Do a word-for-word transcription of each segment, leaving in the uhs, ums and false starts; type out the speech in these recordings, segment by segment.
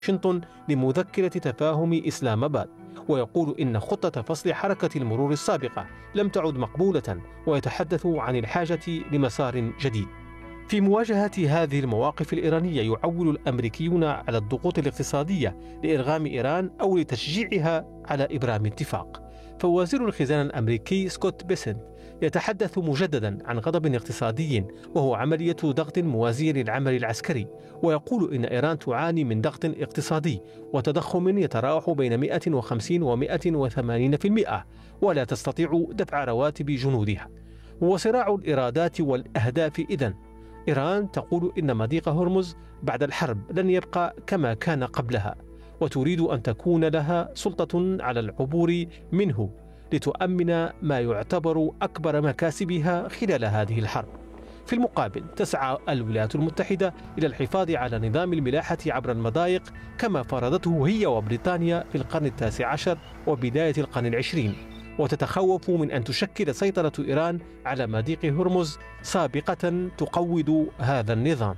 واشنطن لمذكرة تفاهم إسلام آباد، ويقول إن خطة فصل حركة المرور السابقة لم تعد مقبولة، ويتحدث عن الحاجة لمسار جديد. في مواجهة هذه المواقف الإيرانية يعول الأمريكيون على الضغوط الاقتصادية لإرغام إيران أو لتشجيعها على إبرام اتفاق. فوزير الخزانة الأمريكي سكوت بيسنت يتحدث مجددا عن غضب اقتصادي وهو عملية ضغط موازية للعمل العسكري، ويقول إن إيران تعاني من ضغط اقتصادي وتضخم يتراوح بين مئة وخمسين ومئة وثمانين بالمئة، ولا تستطيع دفع رواتب جنودها. وصراع الإرادات والأهداف إذن. إيران تقول إن مضيق هرمز بعد الحرب لن يبقى كما كان قبلها، وتريد أن تكون لها سلطة على العبور منه لتؤمن ما يعتبر أكبر مكاسبها خلال هذه الحرب. في المقابل تسعى الولايات المتحدة إلى الحفاظ على نظام الملاحة عبر المضايق كما فرضته هي وبريطانيا في القرن التاسع عشر وبداية القرن العشرين، وتتخوف من أن تشكل سيطرة إيران على مضيق هرمز سابقة تقوض هذا النظام.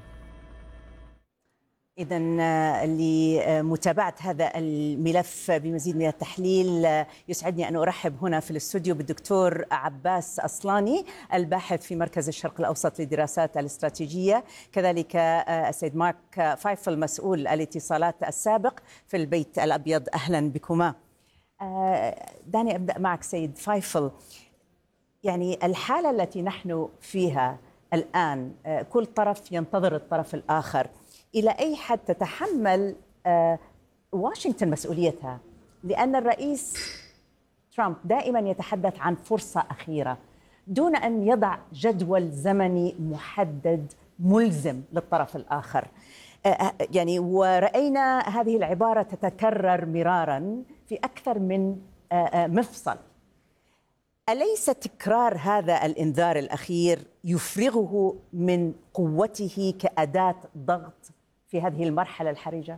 إذن لمتابعة هذا الملف بمزيد من التحليل يسعدني أن أرحب هنا في الاستوديو بالدكتور عباس أصلاني، الباحث في مركز الشرق الأوسط للدراسات الاستراتيجية، كذلك السيد مارك فايفل مسؤول الاتصالات السابق في البيت الأبيض. أهلا بكما. دعني أبدأ معك سيد فايفل. يعني الحالة التي نحن فيها الآن، كل طرف ينتظر الطرف الآخر، إلى أي حد تتحمل واشنطن مسؤوليتها؟ لأن الرئيس ترامب دائما يتحدث عن فرصة أخيرة دون أن يضع جدول زمني محدد ملزم للطرف الآخر. يعني ورأينا هذه العبارة تتكرر مرارا في أكثر من مفصل. أليس تكرار هذا الإنذار الأخير يفرغه من قوته كأداة ضغط في هذه المرحلة الحرجة؟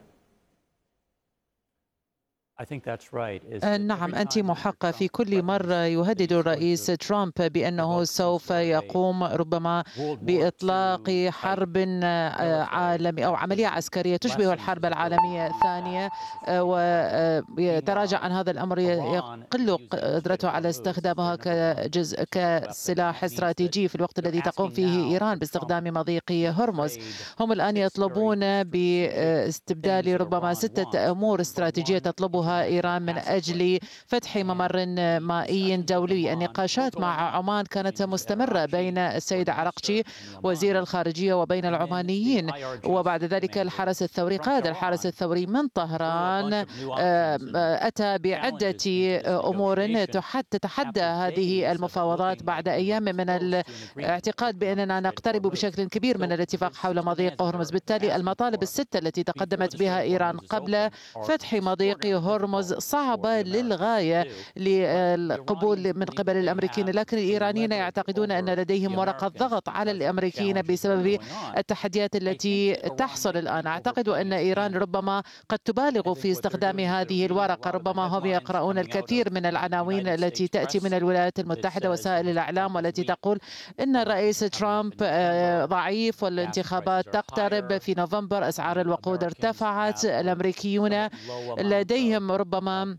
نعم، أنت محقة. في كل مرة يهدد الرئيس ترامب بأنه سوف يقوم ربما بإطلاق حرب عالمية أو عملية عسكرية تشبه الحرب العالمية الثانية، ويتراجع عن هذا الأمر، يقل قدرته على استخدامها كجزء كسلاح استراتيجي في الوقت الذي تقوم فيه إيران باستخدام مضيق هرمز. هم الآن يطلبون باستبدال ربما ستة أمور استراتيجية تطلبها إيران من أجل فتح ممر مائي دولي. النقاشات مع عمان كانت مستمرة بين السيد عرقشي وزير الخارجية وبين العمانيين، وبعد ذلك الحرس الثوري، قائد الحرس الثوري من طهران أتى بعدة أمور تتحدى هذه المفاوضات بعد أيام من الاعتقاد بأننا نقترب بشكل كبير من الاتفاق حول مضيق هرمز. بالتالي المطالب الستة التي تقدمت بها إيران قبل فتح مضيق هرمز صعبة للغاية للقبول من قبل الأمريكيين، لكن الإيرانيين يعتقدون أن لديهم ورقة ضغط على الأمريكيين بسبب التحديات التي تحصل الآن. أعتقد أن إيران ربما قد تبالغ في استخدام هذه الورقة. ربما هم يقرؤون الكثير من العناوين التي تأتي من الولايات المتحدة وسائل الإعلام والتي تقول أن الرئيس ترامب ضعيف والانتخابات تقترب في نوفمبر، أسعار الوقود ارتفعت، الأمريكيون لديهم ربما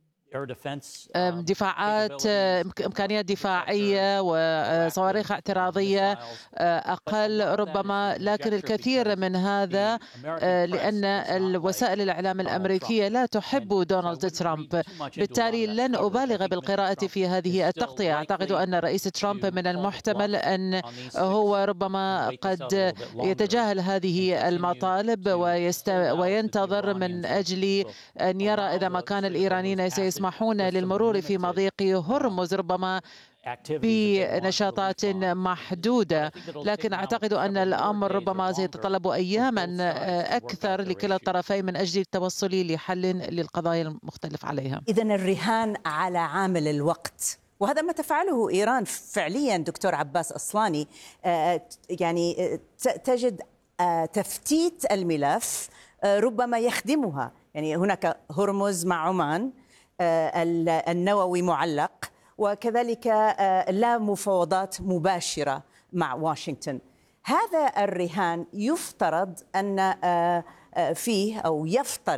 دفاعات، إمكانيات دفاعية وصواريخ اعتراضية أقل ربما، لكن الكثير من هذا لأن الوسائل الإعلام الأمريكية لا تحب دونالد ترامب. بالتالي لن أبالغ بالقراءة في هذه التغطية. أعتقد أن الرئيس ترامب من المحتمل أن هو ربما قد يتجاهل هذه المطالب وينتظر من أجل أن يرى إذا ما كان الإيرانيين سيسمحون للمرور في مضيق هرمز ربما بنشاطات محدودة، لكن أعتقد أن الأمر ربما سيتطلب أياما أكثر لكلا الطرفين من أجل التوصل لحل للقضايا المختلف عليها. إذن الرهان على عامل الوقت، وهذا ما تفعله إيران فعليا. دكتور عباس أصلاني، يعني تجد تفتيت الملف ربما يخدمها. يعني هناك هرمز مع عمان، النووي معلق، وكذلك لا مفاوضات مباشرة مع واشنطن. هذا الرهان يفترض أن فيه أو يفترض